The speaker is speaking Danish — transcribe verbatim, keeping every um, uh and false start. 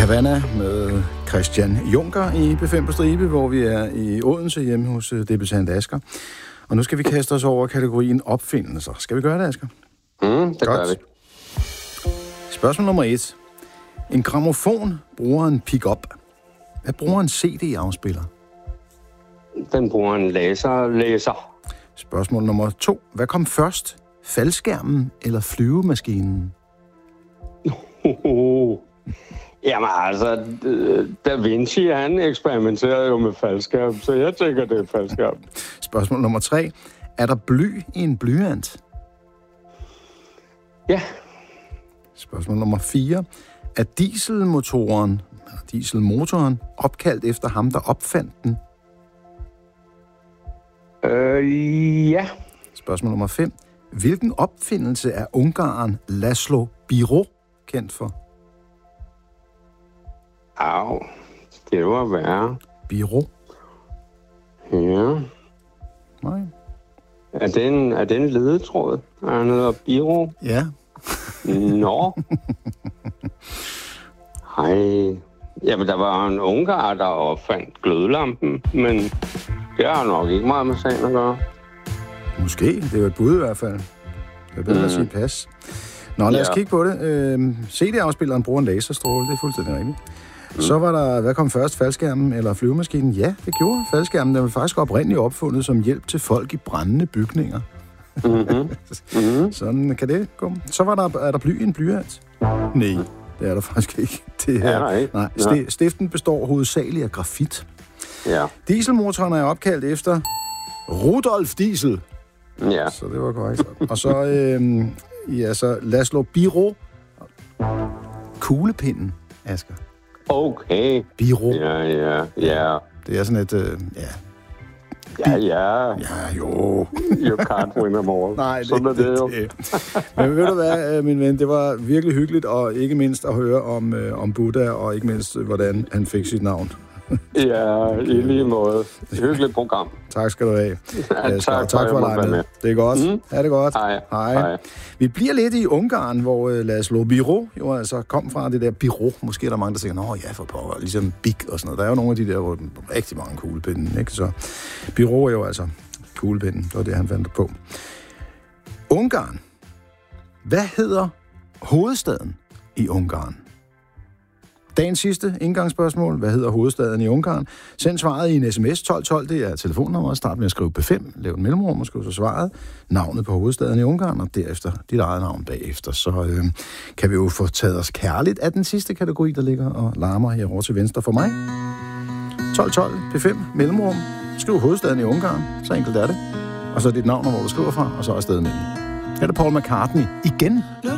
Havana med Christian Juncker i B fem på stribe, hvor vi er i Odense hjemme hos debutant Asger. Og nu skal vi kaste os over kategorien opfindelser. Skal vi gøre det, Asger? Mm, det Godt. gør vi. Spørgsmål nummer et. En grammofon bruger en pick-up. Hvad bruger en C D-afspiller? Den bruger en laserlæser. Spørgsmål nummer to. Hvad kom først? Faldskærmen eller flyvemaskinen? Uh, Jamen altså, Da Vinci, han eksperimenterede jo med faldskærm, så jeg tænker, det er faldskærm. Spørgsmål nummer tre. Er der bly i en blyant? Ja. Spørgsmål nummer fire. Er dieselmotoren, eller dieselmotoren opkaldt efter ham, der opfandt den? Øh, ja. Spørgsmål nummer fem. Hvilken opfindelse er Ungaren Laszlo Biro kendt for? Au, det var værre. Biro? Ja. Nej. Er det en, er det en ledetråd? Er han hedder Biro? Ja. Nå. Hej. Jamen, der var en ungar, der opfandt glødelampen, men det har nok ikke meget med sagen at gøre. Måske. Det er jo et bud i hvert fald. Det er bedre mm. at sige pas. Nå, lad os ja. kigge på det. Øh, C D-afspilleren bruger en laserstråle. Det er fuldstændig rigtigt. Mm. Så var der, hvad kom først, faldskærmen eller flyvemaskinen? Ja, det gjorde faldskærmen. Den var faktisk oprindeligt opfundet som hjælp til folk i brændende bygninger. Mm-hmm. Mm-hmm. Sådan kan det gå. Så var der, er der bly i en blyant? Nej, det er der faktisk ikke. Det er der ikke. Nej, st- stiften består hovedsageligt af grafit. Ja. Dieselmotoren er opkaldt efter Rudolf Diesel. Ja. Så det var korrekt. Og så, øh, ja, så Laszlo Biro. Kuglepinden, Asger. Okay. Biro. Ja, ja, ja. Det er sådan et, øh, ja. Ja, ja. Ja, jo. You can't win them all. Nej, det, sådan er det, det jo. Det. Men ved du hvad, min ven, det var virkelig hyggeligt, og ikke mindst at høre om, øh, om Buddha, og ikke mindst, hvordan han fik sit navn. Ja, i lige måde. Hyggeligt program. Tak skal du have. Ja, tak, tak, tak for at lege med. Det er godt. Mm. Ha' det godt. Hej. Hej. Hej. Vi bliver lidt i Ungarn, hvor uh, Laszlo Biro jo altså kom fra det der Biro. Måske er der mange, der siger, nå ja, for pokker, ligesom Big og sådan noget. Der er jo nogle af de der, hvor rigtig mange kuglepinde, ikke? Så Biro er jo altså kuglepinden. Det var det, han fandt på. Ungarn. Hvad hedder hovedstaden i Ungarn? Dagens sidste indgangsspørgsmål. Hvad hedder hovedstaden i Ungarn? Send svaret i en sms tolv tolv. Det er telefonnummeret. Start med at skrive B fem. Lav en mellemrum og skriv så svaret. Navnet på hovedstaden i Ungarn, og derefter dit eget navn bagefter. Så øh, kan vi jo få taget os kærligt af den sidste kategori, der ligger og larmer herovre til venstre for mig. tolv tolv. B fem. Mellemrum. Skriv hovedstaden i Ungarn. Så enkelt er det. Og så dit navn, hvor du skriver fra, og så afsted med den. Her er det Paul McCartney igen.